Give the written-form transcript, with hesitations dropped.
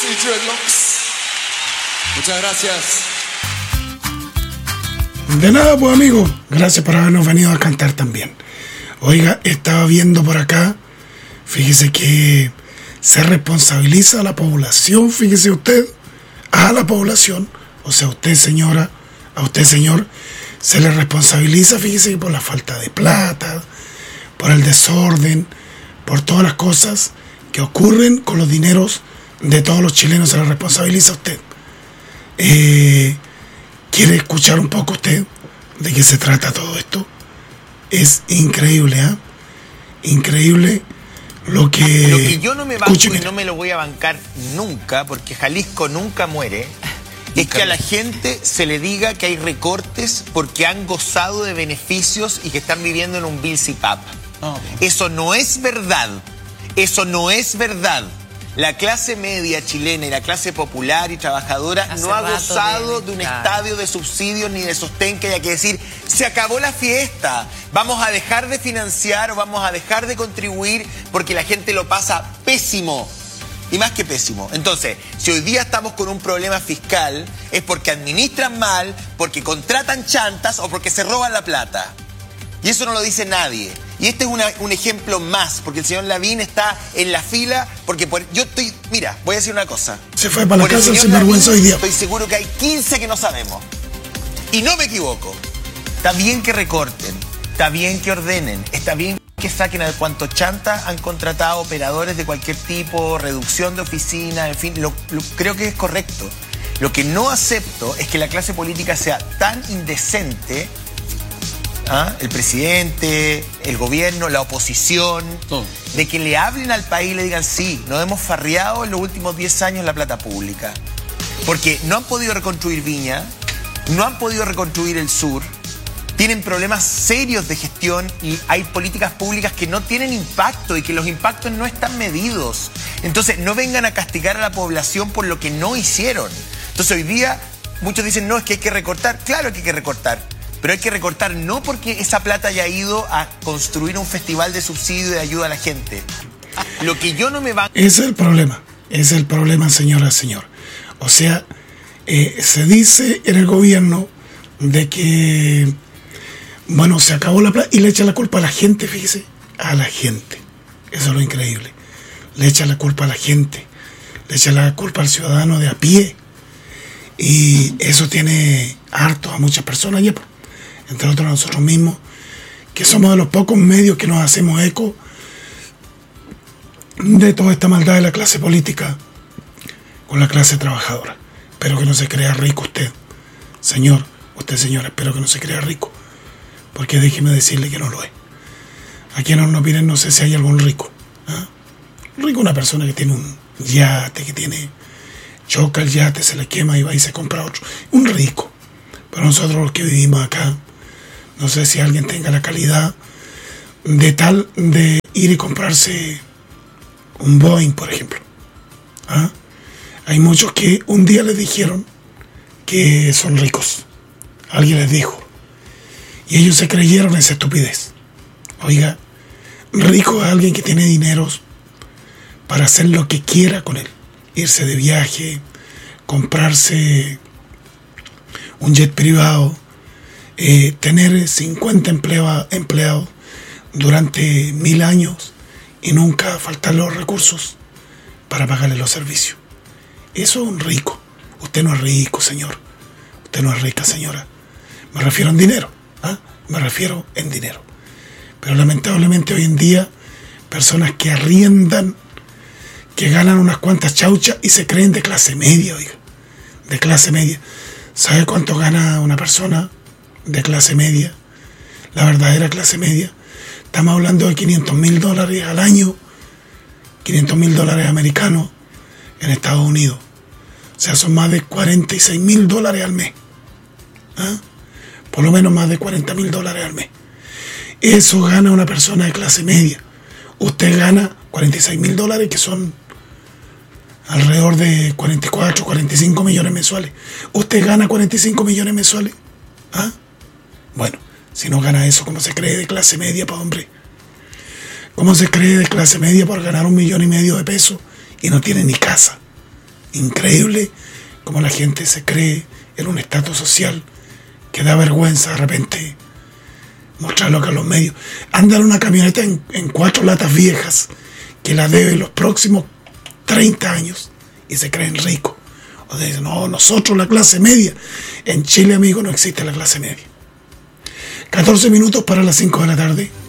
y Dreadlocks. Muchas gracias. De nada, pues, amigo. Gracias por habernos venido a cantar también. Oiga, estaba viendo por acá, fíjese que se responsabiliza a la población, fíjese usted, a la población, o sea, a usted, señora, a usted, señor, se le responsabiliza, fíjese, por la falta de plata, por el desorden, por todas las cosas que ocurren con los dineros de todos los chilenos, se le responsabiliza a usted. ¿Quiere escuchar un poco usted de qué se trata todo esto? Es increíble, ¿eh? Increíble lo que yo no me banco y no me lo voy a bancar nunca, porque Jalisco nunca muere, es que a la gente se le diga que hay recortes porque han gozado de beneficios y que están viviendo en un Bill-Cipap. Eso no es verdad. Eso no es verdad. La clase media chilena y la clase popular y trabajadora no ha gozado de un estadio de subsidios ni de sostén que haya que decir, se acabó la fiesta, vamos a dejar de financiar o vamos a dejar de contribuir porque la gente lo pasa pésimo. Y más que pésimo. Entonces, si hoy día estamos con un problema fiscal, es porque administran mal, porque contratan chantas o porque se roban la plata. Y eso no lo dice nadie. Y este es un ejemplo más, porque el señor Lavín está en la fila, porque yo estoy... Mira, voy a decir una cosa. Se fue para la casa sin vergüenza hoy día. Estoy seguro que hay 15 que no sabemos. Y no me equivoco. Está bien que recorten, está bien que ordenen, está bien que saquen a cuanto chanta han contratado operadores de cualquier tipo, reducción de oficina, en fin, creo que es correcto. Lo que no acepto es que la clase política sea tan indecente, el presidente, el gobierno, la oposición, de que le hablen al país y le digan, sí, nos hemos farreado en los últimos 10 años la plata pública. Porque no han podido reconstruir Viña, no han podido reconstruir el sur, tienen problemas serios de gestión y hay políticas públicas que no tienen impacto y que los impactos no están medidos. Entonces, no vengan a castigar a la población por lo que no hicieron. Entonces, hoy día, muchos dicen, no, es que hay que recortar. Claro que hay que recortar. Pero hay que recortar no porque esa plata haya ido a construir un festival de subsidio y de ayuda a la gente. Lo que yo no me va... Ese es el problema, señora, señor. O sea, se dice en el gobierno de que, bueno, se acabó la plata y le echa la culpa a la gente, fíjese, a la gente. Eso es lo increíble. Le echa la culpa a la gente, le echa la culpa al ciudadano de a pie. Y eso tiene harto a muchas personas ya, entre otros nosotros mismos, que somos de los pocos medios que nos hacemos eco de toda esta maldad de la clase política con la clase trabajadora. Espero que no se crea rico usted, señor, usted señora, espero que no se crea rico, porque déjeme decirle que no lo es. Aquí no nos piden, no sé si hay algún rico. Rico es una persona que tiene un yate, que tiene, choca el yate, se le quema y va y se compra otro. Un rico. Pero nosotros los que vivimos acá, no sé si alguien tenga la calidad de ir y comprarse un Boeing, por ejemplo. Hay muchos que un día les dijeron que son ricos. Alguien les dijo. Y ellos se creyeron esa estupidez. Oiga, rico es alguien que tiene dineros para hacer lo que quiera con él. Irse de viaje, comprarse un jet privado, tener 50 empleados durante 1000 años y nunca faltar los recursos para pagarle los servicios. Eso es un rico. Usted no es rico, señor. Usted no es rica, señora. Me refiero en dinero. Me refiero en dinero. Pero lamentablemente hoy en día, personas que arriendan, que ganan unas cuantas chauchas y se creen de clase media, oiga. De clase media. ¿Sabe cuánto gana una persona de clase media? La verdadera clase media. Estamos hablando de $500,000 al año. $500,000 americanos en Estados Unidos. O sea, son más de $46,000 al mes. Por lo menos más de $40,000 al mes. Eso gana una persona de clase media. Usted gana $46,000, que son alrededor de 44, 45 millones mensuales. ¿Usted gana 45 millones mensuales? Bueno, si no gana eso, ¿cómo se cree de clase media, pa' hombre? ¿Cómo se cree de clase media por ganar $1,500,000 de pesos y no tiene ni casa? increíble como la gente se cree en un estatus social que da vergüenza de repente mostrarlo acá en los medios. Andan una camioneta en 4 latas viejas que la deben los próximos 30 años y se creen ricos. O dicen, no, nosotros la clase media. En Chile, amigo, no existe la clase media. 14 minutos para las 5 de la tarde.